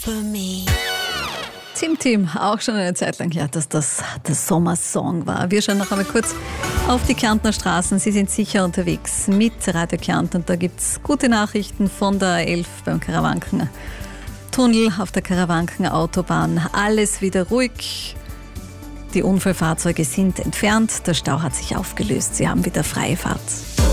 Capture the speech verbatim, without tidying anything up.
for me. Tim Tim, auch schon eine Zeit lang her, dass das der Sommersong war. Wir schauen noch einmal kurz auf die Kärntner Straßen. Sie sind sicher unterwegs mit Radio Kärnten und da gibt es gute Nachrichten von der A elf beim Karawanken-Tunnel auf der Karawanken-Autobahn. Alles wieder ruhig. Die Unfallfahrzeuge sind entfernt, der Stau hat sich aufgelöst. Sie haben wieder freie Fahrt.